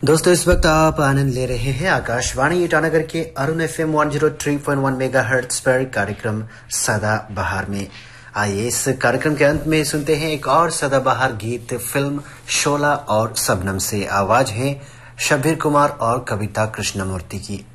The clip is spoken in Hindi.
दोस्तों, इस वक्त आप आनंद ले रहे हैं आकाशवाणी ईटानगर के अरुण FM 103.1 मेगाहर्ट्ज पर कार्यक्रम सदाबहार में। आइए इस कार्यक्रम के अंत में सुनते हैं एक और सदाबहार गीत फिल्म शोला और शबनम से। आवाज है शब्बीर कुमार और कविता कृष्णमूर्ति की।